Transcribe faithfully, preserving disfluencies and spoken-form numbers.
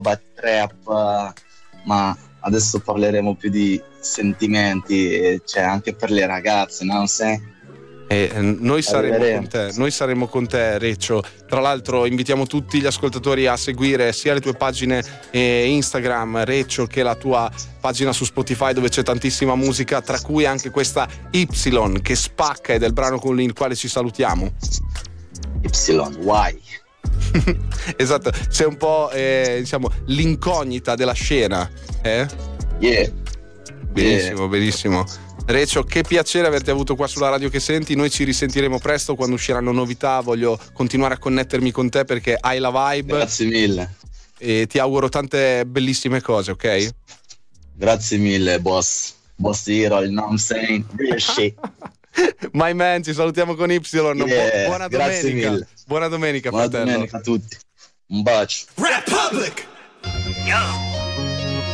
trap, ma adesso parleremo più di sentimenti, e cioè anche per le ragazze, no? Se E noi saremo Arriveremo. con te, noi saremo con te, Reccio. Tra l'altro invitiamo tutti gli ascoltatori a seguire sia le tue pagine eh, Instagram, Reccio, che la tua pagina su Spotify, dove c'è tantissima musica, tra cui anche questa Y che spacca, ed è il brano con il quale ci salutiamo. Y, why? Esatto, sei un po' eh, diciamo l'incognita della scena, eh? Yeah. Benissimo, Yeah. benissimo. Reccio, che piacere averti avuto qua sulla radio che senti. Noi ci risentiremo presto quando usciranno novità. Voglio continuare a connettermi con te perché hai la vibe. Grazie mille. E ti auguro tante bellissime cose, ok? Grazie mille, boss. Boss Hero, you know what I'm saying? Real shit. My man, ci salutiamo con Y. Bu- Yeah, buona grazie domenica. mille. Buona domenica, Buona fratello. domenica a tutti. Un bacio. Republic. Yo.